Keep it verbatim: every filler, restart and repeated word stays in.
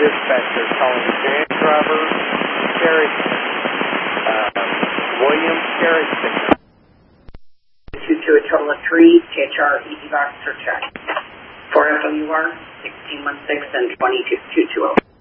dispatcher calling James Robert Sherrington. Uh, William Sherrington. two two Atola three, T H R E D box for check. four F O U R, sixteen one six and twenty-two two two zero.